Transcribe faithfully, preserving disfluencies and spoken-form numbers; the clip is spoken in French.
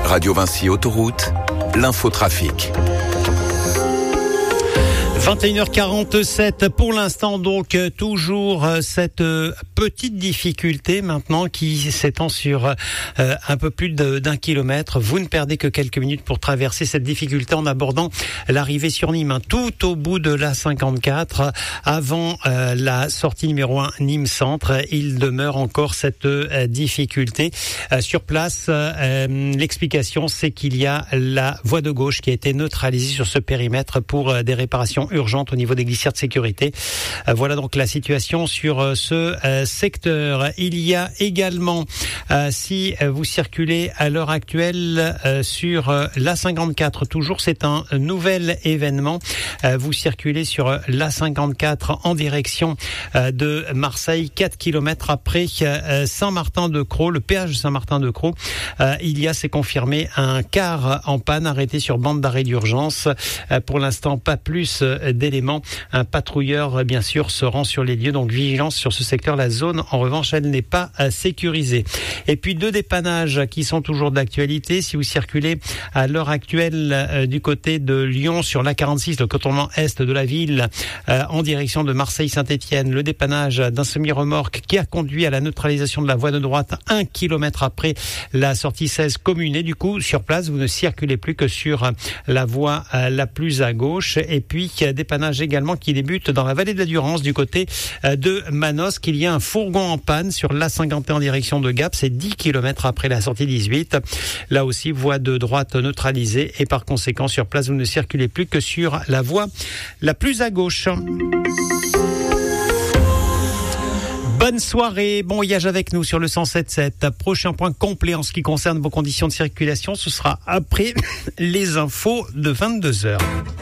Radio Vinci Autoroute, l'infotrafic. vingt et une heures quarante-sept pour l'instant, donc toujours cette petite difficulté maintenant qui s'étend sur euh, un peu plus de, d'un kilomètre. Vous ne perdez que quelques minutes pour traverser cette difficulté en abordant l'arrivée sur Nîmes, hein, tout au bout de l'A cinquante-quatre, avant euh, la sortie numéro un Nîmes Centre. Il demeure encore cette euh, difficulté. Euh, sur place, euh, l'explication, c'est qu'il y a la voie de gauche qui a été neutralisée sur ce périmètre pour euh, des réparations urgente au niveau des glissières de sécurité. Euh, voilà donc la situation sur euh, ce euh, secteur. Il y a également, euh, si euh, vous circulez à l'heure actuelle euh, sur euh, l'A cinquante-quatre, toujours c'est un nouvel événement. Euh, vous circulez sur euh, l'A cinquante-quatre en direction euh, de Marseille, quatre kilomètres après euh, Saint-Martin-de-Crau, le péage de Saint-Martin-de-Crau. Euh, il y a, c'est confirmé, un car en panne arrêté sur bande d'arrêt d'urgence. Euh, pour l'instant, pas plus euh, d'éléments. Un patrouilleur, bien sûr, se rend sur les lieux. Donc, vigilance sur ce secteur. La zone, en revanche, elle n'est pas sécurisée. Et puis, deux dépannages qui sont toujours d'actualité. Si vous circulez à l'heure actuelle euh, du côté de Lyon, sur l'A quarante-six, le contournement est de la ville, euh, en direction de Marseille-Saint-Étienne, le dépannage d'un semi-remorque qui a conduit à la neutralisation de la voie de droite un kilomètre après la sortie seize commune. Et du coup, sur place, vous ne circulez plus que sur la voie euh, la plus à gauche. Et puis, dépannage également qui débute dans la vallée de la Durance du côté de Manosque. Il y a un fourgon en panne sur l'A cinquante et un en direction de Gap. C'est dix kilomètres après la sortie dix-huit. Là aussi, voie de droite neutralisée et par conséquent, sur place, vous ne circulez plus que sur la voie la plus à gauche. Bonne soirée, bon voyage avec nous sur le cent sept sept. Prochain point complet en ce qui concerne vos conditions de circulation, ce sera après les infos de vingt-deux heures.